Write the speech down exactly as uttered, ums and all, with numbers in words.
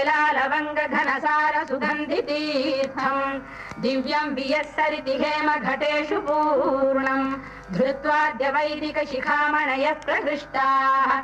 लवंग घनसार सुगंधि तीर्थम दिव्यं वियस्सरिति हेम घटेषु पूर्णं धृत्वा वैदिक शिखामणयः प्रहृष्टाः